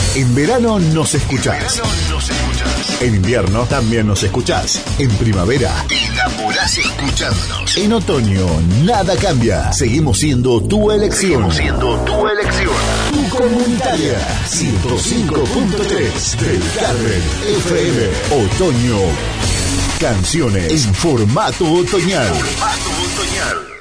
En verano nos escuchás. En invierno también nos escuchás. En primavera te enamorás escuchándonos. En otoño nada cambia. Seguimos siendo tu elección. Tu comunitaria. 105.3 del Carmen FM. Otoño. Canciones en formato otoñal.